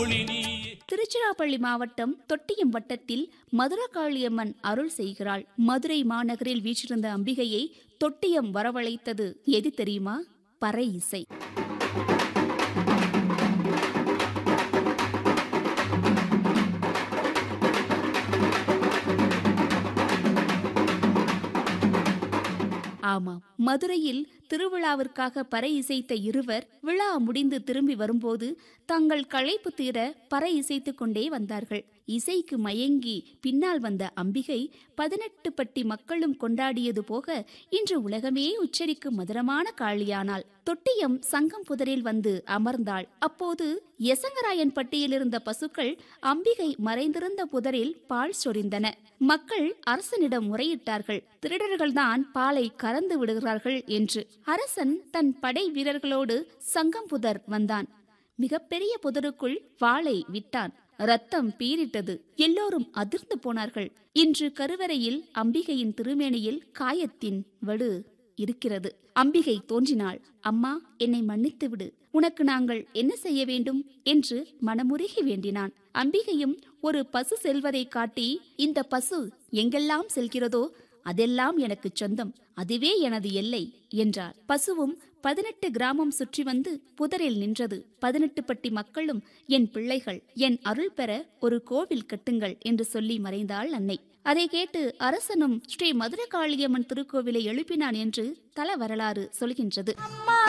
திருச்சிராப்பள்ளி மாவட்டம் தொட்டியம் வட்டத்தில் மதுரகாளியம்மன் அருள் செய்கிறாள். மதுரை மாநகரில் வீற்றிருந்த அம்பிகையை தொட்டியம் வரவழைத்தது எது தெரியுமா? பறை இசை. ஆமாம், மதுரையில் திருவிழாவிற்காக பறை இசைத்த இருவர் விழா முடிந்து திரும்பி வரும்போது தங்கள் களைப்பு தீர பறை இசைத்துக் கொண்டே வந்தார்கள். இசைக்கு மயங்கி பின்னால் வந்த அம்பிகை 18 பட்டி மக்களும் கொண்டாடியது போக இன்று உலகமே உச்சரிக்கும் மதுரமான காளியானாள். தொட்டியம் சங்கம் புதரில் வந்து அமர்ந்தாள். அப்போது எசங்கராயன் பட்டியில் இருந்த பசுக்கள் அம்பிகை மறைந்திருந்த புதரில் பால் சொரிந்தன. மக்கள் அரசனிடம் முறையிட்டார்கள், திருடர்கள்தான் பாலை கறந்து விடுகிறார்கள் என்று. அரசன் தன் படை வீரர்களோடு சங்கம் புதர் வந்தான். மிகப்பெரிய புதருக்குள் வாளை விட்டான். ரத்தம் பீரிட்டது. எல்லோரும் அதிர்ந்து போனார்கள். இன்று கருவறையில் அம்பிகையின் திருமேனியில் காயத்தின் வடு இருக்கிறது. அம்பிகை தோன்றினாள். அம்மா, என்னை மன்னித்து விடு. உனக்கு நாங்கள் என்ன செய்ய வேண்டும் என்று மனமுருகி வேண்டினான். அம்பிகையும் ஒரு பசு செல்வதை காட்டி, இந்த பசு எங்கெல்லாம் செல்கிறதோ அதெல்லாம் எனக்கு சொந்தம், அதுவே எனது எல்லை என்றார். பசுவும் 18 கிராமம் சுற்றி வந்து புதரில் நின்றது. 18 பட்டி மக்களும் என் பிள்ளைகள், என் அருள் பெற ஒரு கோவில் கட்டுங்கள் என்று சொல்லி மறைந்தாள் அன்னை. அதை கேட்டு அரசனும் ஸ்ரீ மதுரகாளியம்மன் திருக்கோவிலை எழுப்பினான் என்று தல வரலாறு சொல்கின்றது.